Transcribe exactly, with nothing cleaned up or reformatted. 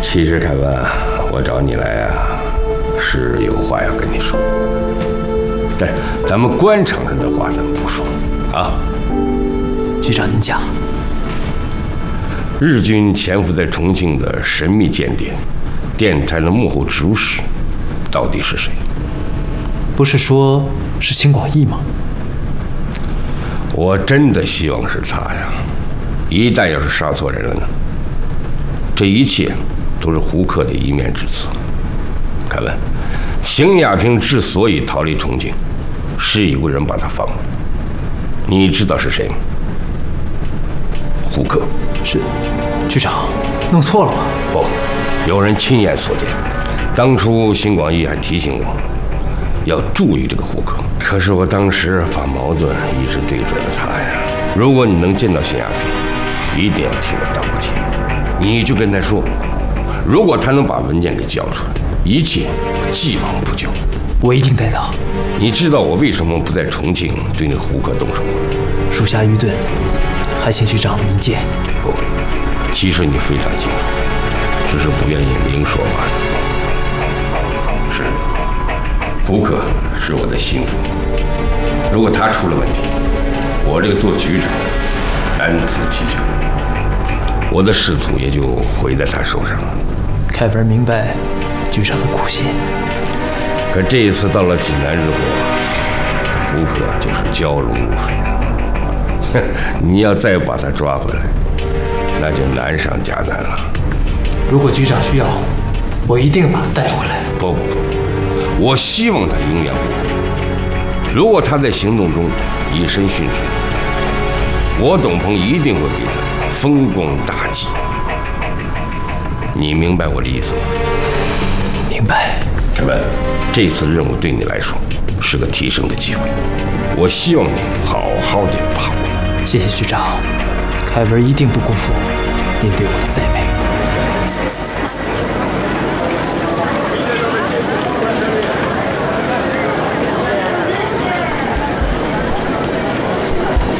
其实凯文，我找你来啊，是有话要跟你说。但是咱们官场上的话咱们不说啊。 局长您讲。 日军潜伏在重庆的神秘间谍，电台的幕后指使，到底是谁？ 不是说是辛广义吗？ 我真的希望是他呀！一旦要是杀错人了呢？这一切都是胡克的一面之词。凯文，邢亚平之所以逃离重庆，是有人把他放了。你知道是谁吗？胡克。 是，局长，弄错了吗？ 不，有人亲眼所见。当初辛广义还提醒我，要注意这个胡克。可是我当时把矛盾一直对准了他呀。如果你能见到邢亚平，一定要替我道个歉。你就跟他说，如果他能把文件给交出来，一切既往不咎。 我一定带到。 你知道我为什么不在重庆对那胡克动手吗？ 属下愚钝，还请局长明鉴。 不，其实你非常清楚，只是不愿意明说罢了。是，胡克是我的心腹，如果他出了问题，我这个做局长担此其责，我的仕途也就毁在他手上了。 凯文明白局长的苦心， 可这一次到了济南日后，胡克就是蛟龙入水啊！你要再把他抓回来，那就难上加难了。 如果局长需要，我一定把他带回来。 不不不，我希望他永远不会。如果他在行动中以身殉职，我董鹏一定会给他风光大计。你明白我的意思吗？ 明白。 凯文，这次任务对你来说是个提升的机会，我希望你好好的把握。 谢谢局长，凯文一定不辜负您对我的栽培。